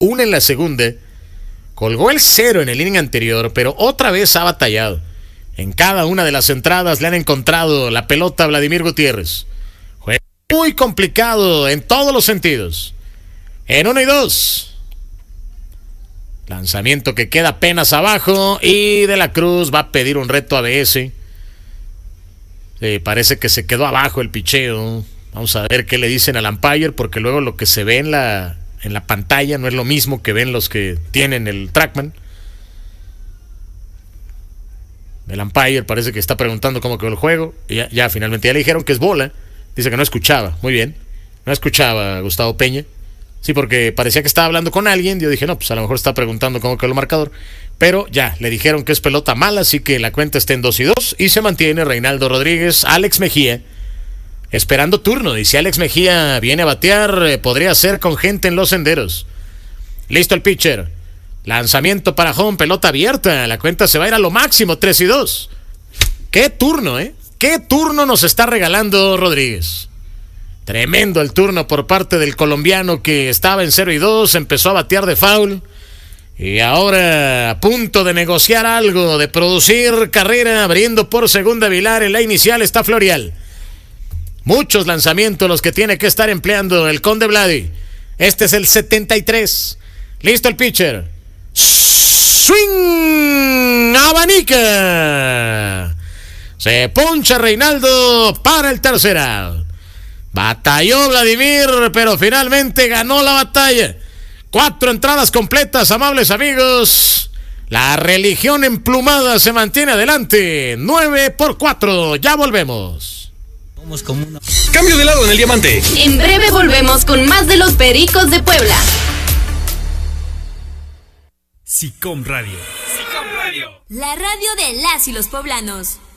una en la segunda. Colgó el 0 en el inning anterior, pero otra vez ha batallado. En cada una de las entradas le han encontrado la pelota a Vladimir Gutiérrez. Juega muy complicado en todos los sentidos. En 1-2. Lanzamiento que queda apenas abajo y De la Cruz va a pedir un reto a ABS. Parece que se quedó abajo el picheo. Vamos a ver qué le dicen al umpire, porque luego lo que se ve en la pantalla no es lo mismo que ven los que tienen el TrackMan. El umpire parece que está preguntando cómo quedó el juego. Y ya finalmente ya le dijeron que es bola. Dice que no escuchaba. Muy bien. No escuchaba a Gustavo Peña. Sí, porque parecía que estaba hablando con alguien. Yo dije, no, pues a lo mejor está preguntando cómo quedó el marcador. Pero ya, le dijeron que es pelota mala, así que la cuenta está en 2-2. Y se mantiene Reinaldo Rodríguez, Alex Mejía, esperando turno. Y si Alex Mejía viene a batear, podría ser con gente en los senderos. Listo el pitcher. Lanzamiento para home, pelota abierta. La cuenta se va a ir a lo máximo, 3-2. ¡Qué turno, qué turno nos está regalando Rodríguez! Tremendo el turno por parte del colombiano que estaba en 0-2, empezó a batear de foul y ahora a punto de negociar algo, de producir carrera, abriendo por segunda Vilar. En la inicial está Florial. Muchos lanzamientos los que tiene que estar empleando el Conde Vladi. Este es el 73. Listo el pitcher. Swing, abanica. Se poncha Reinaldo para el tercer out. Batalló Vladimir, pero finalmente ganó la batalla. 4 entradas completas, amables amigos. La religión emplumada se mantiene adelante. 9-4. Ya volvemos. Cambio de lado en el diamante. En breve volvemos con más de los Pericos de Puebla. SICOM Radio. La radio de las y los poblanos.